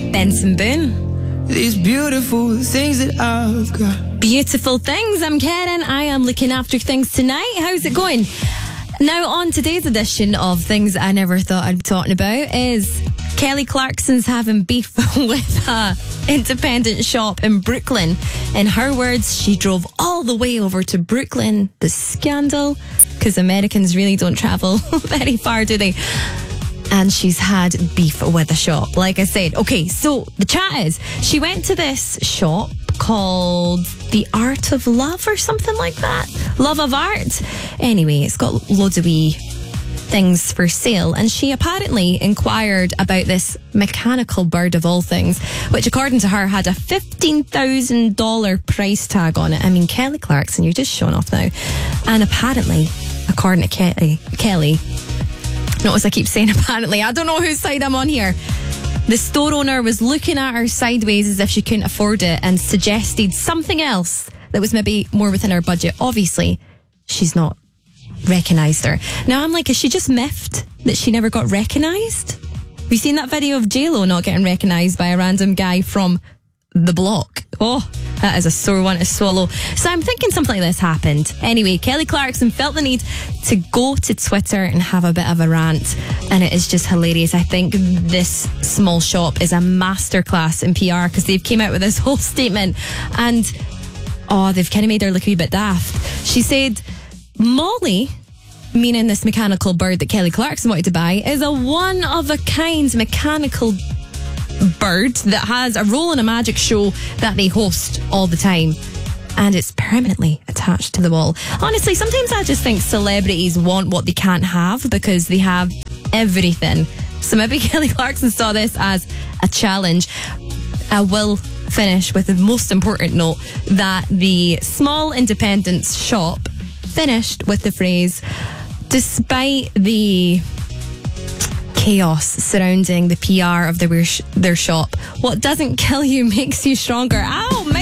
Benson Boone. These beautiful things that I've got. Beautiful things. I'm Karen. I am looking after things tonight. How's it going? Now, on today's edition of Things I Never Thought I'd be talking about is Kelly Clarkson's having beef with a independent shop in Brooklyn. In her words, she drove all the way over to Brooklyn. The scandal, because Americans really don't travel very far, do they? And she's had beef with the shop, like I said. Okay, so the chat is, she went to this shop called The Art of Love or something like that. Love of Art. Anyway, it's got loads of wee things for sale, and she apparently inquired about this mechanical bird of all things, which according to her had a $15,000 price tag on it. I mean, Kelly Clarkson, you're just showing off now. And apparently, according to Kelly, notice I keep saying apparently, I don't know whose side I'm on here. The store owner was looking at her sideways as if she couldn't afford it and suggested something else that was maybe more within her budget. Obviously, she's not recognised her. Now I'm like, is she just miffed that she never got recognised? Have you seen that video of JLo not getting recognised by a random guy from the block? Oh, that is a sore one to swallow. So I'm thinking something like this happened. Anyway, Kelly Clarkson felt the need to go to Twitter and have a bit of a rant, and it is just hilarious. I think this small shop is a masterclass in PR, because they've came out with this whole statement and they've kind of made her look a wee bit daft. She said, Molly, meaning this mechanical bird that Kelly Clarkson wanted to buy, is a one-of-a-kind mechanical bird that has a role in a magic show that they host all the time, and it's permanently attached to the wall. Honestly, sometimes I just think celebrities want what they can't have because they have everything. So maybe Kelly Clarkson saw this as a challenge. I will finish with the most important note that the small independent shop finished with the phrase, despite the chaos surrounding the PR of their shop, what doesn't kill you makes you stronger. Ow!